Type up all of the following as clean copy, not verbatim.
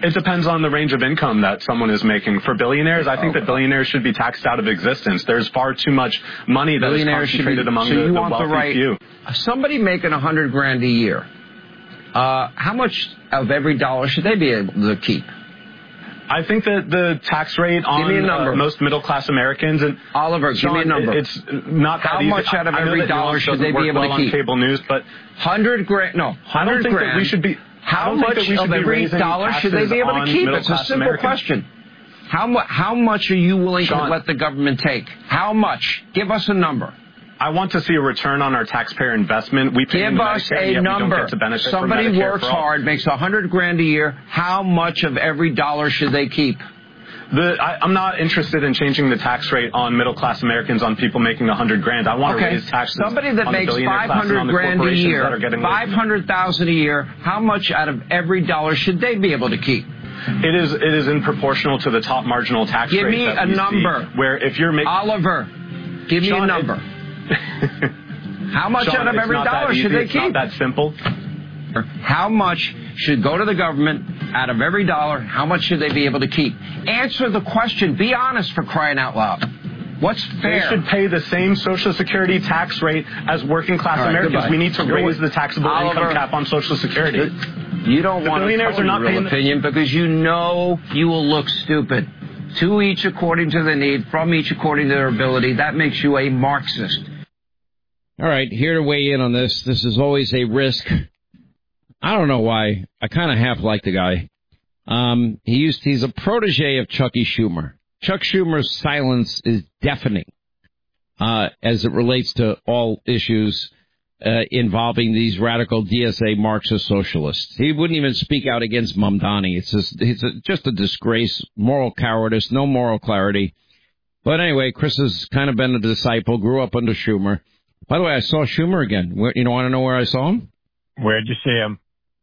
It depends on the range of income that someone is making. For billionaires, I think that billionaires should be taxed out of existence. There's far too much money that is concentrated among the wealthy few. Somebody making $100,000 a year, how much of every dollar should they be able to keep? I think that the tax rate on most middle-class Americans and Oliver, Sean, give me a number. It's not that easy. How much out of every dollar should they be able to keep? On cable news, but $100,000. No, $100,000. I don't think that we should be. How much of every dollar should they be able to keep? It's a simple question. How much are you willing to let the government take? How much? Give us a number. I want to see a return on our taxpayer investment. We pay Give us a number. Somebody works hard, makes $100,000 a year. How much of every dollar should they keep? I'm not interested in changing the tax rate on middle-class Americans, on people making $100,000. I want to raise taxes. Somebody that makes $500,000 a year, $500,000 a year. How much out of every dollar should they be able to keep? It is in proportional to the top marginal tax rate. Give me a number. Where if you're making Oliver, give me a number. How much out of every dollar should they keep? It's not that simple. How much should go to the government out of every dollar? How much should they be able to keep? Answer the question. Be honest, for crying out loud. What's fair? They should pay the same Social Security tax rate as working-class Americans. Goodbye. We need to raise the taxable income cap on Social Security. You don't want to tell your real opinion because you know you will look stupid. To each according to their need, from each according to their ability. That makes you a Marxist. All right, here to weigh in on this. This is always a risk. I don't know why. I kind of half like the guy. He's a protege of Chucky Schumer. Chuck Schumer's silence is deafening as it relates to all issues involving these radical DSA Marxist socialists. He wouldn't even speak out against Mamdani. It's just a disgrace, moral cowardice, no moral clarity. But anyway, Chris has kind of been a disciple, grew up under Schumer. By the way, I saw Schumer again. You want to know where I saw him? Where'd you see him?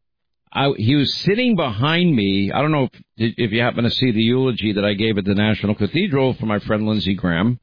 He was sitting behind me. I don't know if you happen to see the eulogy that I gave at the National Cathedral for my friend Lindsey Graham.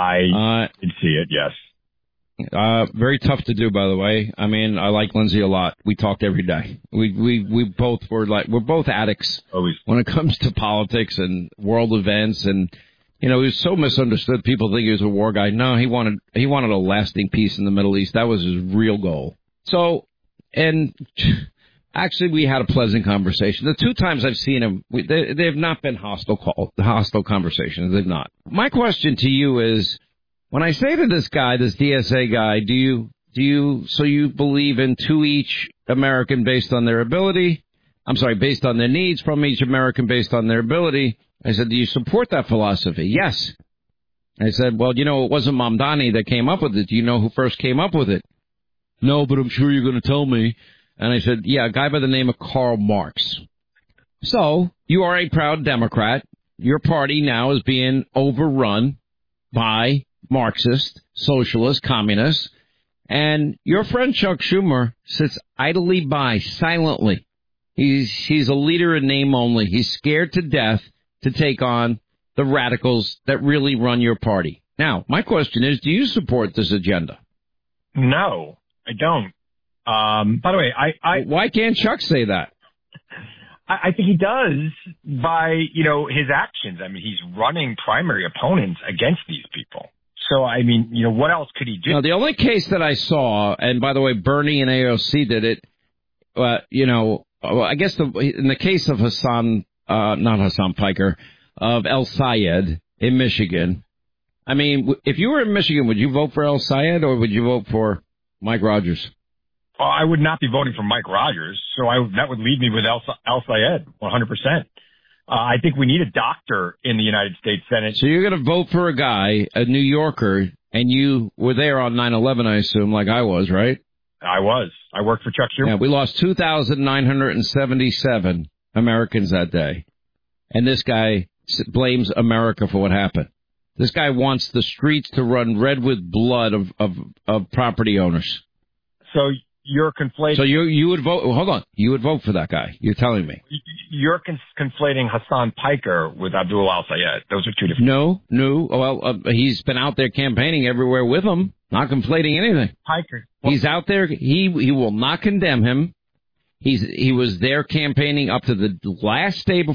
I did see it, yes. Very tough to do, by the way. I mean, I like Lindsey a lot. We talked every day. We both we're both addicts always when it comes to politics and world events. And, you know, he was so misunderstood. People think he was a war guy. No, he wanted a lasting peace in the Middle East. That was his real goal. So, and actually, we had a pleasant conversation. The two times I've seen him, they have not been hostile conversations. They've not. My question to you is, when I say to this guy, this DSA guy, do you believe in to each American based on their ability? I'm sorry, based on their needs, from each American based on their ability. I said, do you support that philosophy? Yes. I said, well, you know, it wasn't Mamdani that came up with it. Do you know who first came up with it? No, but I'm sure you're going to tell me. And I said, yeah, a guy by the name of Karl Marx. So you are a proud Democrat. Your party now is being overrun by Marxist, socialist, communists. And your friend Chuck Schumer sits idly by, silently. He's a leader in name only. He's scared to death to take on the radicals that really run your party. Now, my question is, do you support this agenda? No, I don't. By the way, why can't Chuck say that? I think he does by, you know, his actions. I mean, he's running primary opponents against these people. So, I mean, you know, what else could he do? Now, the only case that I saw, and by the way, Bernie and AOC did it, you know, I guess in the case of not Hassan Piker, of El Sayed in Michigan. I mean, if you were in Michigan, would you vote for El Sayed or would you vote for Mike Rogers? Well, I would not be voting for Mike Rogers, so that would leave me with El Sayed, 100%. I think we need a doctor in the United States Senate. So you're going to vote for a guy, a New Yorker, and you were there on 9/11, I assume, like I was, right? I was. I worked for Chuck Schumer. Yeah, we lost 2,977 Americans that day. And this guy blames America for what happened. This guy wants the streets to run red with blood of property owners. So you're conflating. So you would vote. Hold on. You would vote for that guy. You're telling me. You're conflating Hassan Piker with Abdul Al Sayed. Those are two different. No. Well, he's been out there campaigning everywhere with him. Not conflating anything. Piker. He's out there. He will not condemn him. He was there campaigning up to the last day before.